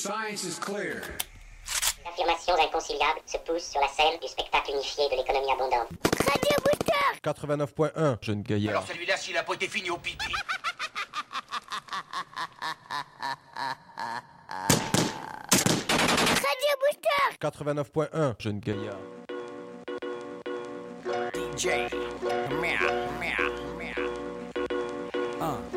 Science is clear. Affirmations inconciliables se poussent sur la scène du spectacle unifié de l'économie abondante. Radio Booster 89.1, jeune gaillard. Alors celui-là, s'il a pas été fini au pipi. Radio Booster 89.1, jeune gaillard. DJ, meow, meow, meow.